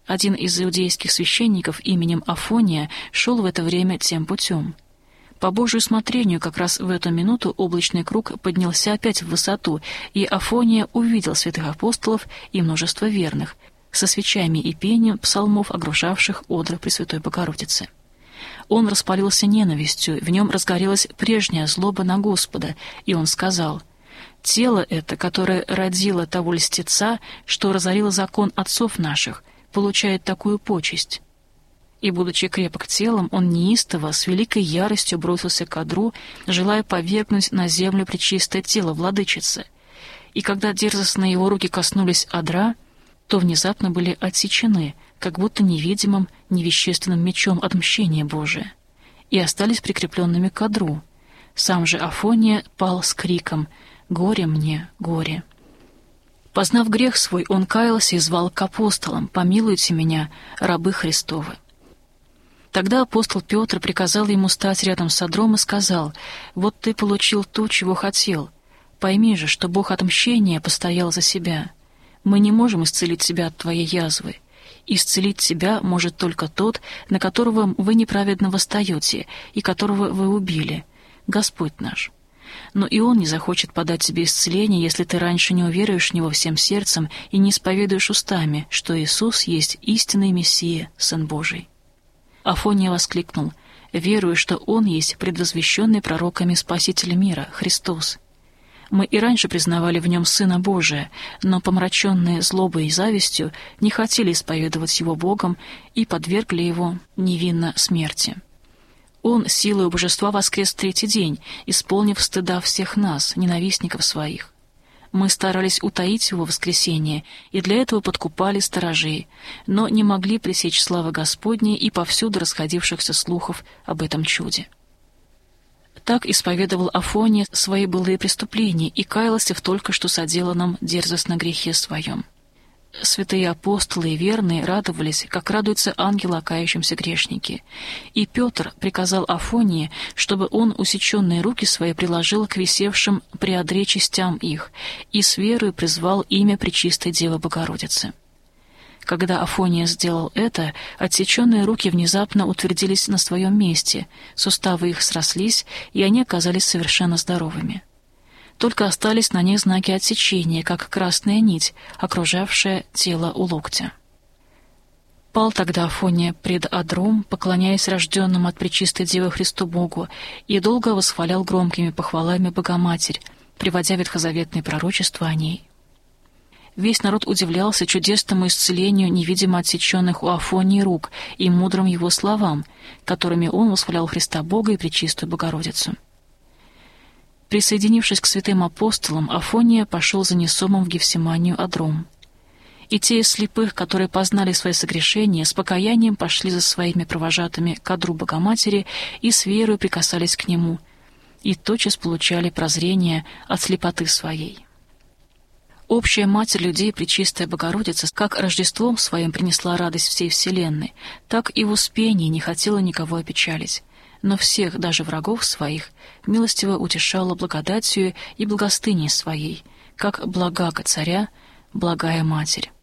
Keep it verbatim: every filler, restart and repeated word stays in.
Один из иудейских священников именем Афония шел в это время тем путем. По Божию усмотрению как раз в эту минуту облачный круг поднялся опять в высоту, и Афония увидел святых апостолов и множество верных, со свечами и пением псалмов, огружавших одр Пресвятой Богородицы. Он распалился ненавистью, в нем разгорелась прежняя злоба на Господа, и он сказал: «Тело это, которое родило того льстеца, что разорило закон отцов наших, получает такую почесть». И, будучи крепок телом, он неистово, с великой яростью бросился к одру, желая повергнуть на землю пречистое тело владычицы. И когда дерзостно его руки коснулись одра, то внезапно были отсечены, как будто невидимым, невещественным мечом отмщения Божия, и остались прикрепленными к одру. Сам же Афония пал с криком: «Горе мне, горе!». Познав грех свой, он каялся и звал к апостолам: «Помилуйте меня, рабы Христовы». Тогда апостол Петр приказал ему стать рядом с одром и сказал: «Вот ты получил то, чего хотел. Пойми же, что Бог отмщения постоял за себя. Мы не можем исцелить тебя от твоей язвы. Исцелить тебя может только тот, на которого вы неправедно восстаете и которого вы убили, Господь наш. Но и Он не захочет подать тебе исцеление, если ты раньше не уверуешь в Него всем сердцем и не исповедуешь устами, что Иисус есть истинный Мессия, Сын Божий». Афония воскликнул: «Верую, что Он есть предвозвещенный пророками Спаситель мира, Христос. Мы и раньше признавали в Нем Сына Божия, но, помраченные злобой и завистью, не хотели исповедовать Его Богом и подвергли Его невинно смерти. Он силой божества воскрес в третий день, исполнив стыда всех нас, ненавистников своих. Мы старались утаить Его воскресение, и для этого подкупали сторожей, но не могли пресечь славы Господней и повсюду расходившихся слухов об этом чуде». Так исповедовал Афония свои былые преступления и каялся в только что соделанном дерзостно грехе своем. Святые апостолы и верные радовались, как радуются ангелы о кающемся грешнике. И Петр приказал Афонии, чтобы он усеченные руки свои приложил к висевшим при одре частям их, и с верою призвал имя Пречистой Девы Богородицы. Когда Афония сделал это, отсеченные руки внезапно утвердились на своем месте, суставы их срослись, и они оказались совершенно здоровыми. Только остались на них знаки отсечения, как красная нить, окружавшая тело у локтя. Пал тогда Афония пред одром, поклоняясь рожденному от Пречистой Девы Христу Богу, и долго восхвалял громкими похвалами Богоматерь, приводя ветхозаветные пророчества о ней. Весь народ удивлялся чудесному исцелению невидимо отсеченных у Афонии рук и мудрым его словам, которыми он восхвалял Христа Бога и Пречистую Богородицу. Присоединившись к святым апостолам, Афония пошел за несомым в Гефсиманию одром. И те из слепых, которые познали свои согрешения, с покаянием пошли за своими провожатыми к одру Богоматери и с верою прикасались к нему, и тотчас получали прозрение от слепоты своей. Общая Матерь людей, Пречистая Богородица, как Рождеством своим принесла радость всей вселенной, так и в успении не хотела никого опечалить, но всех, даже врагов своих, милостиво утешала благодатью и благостыней своей, как блага царя, благая Матерь.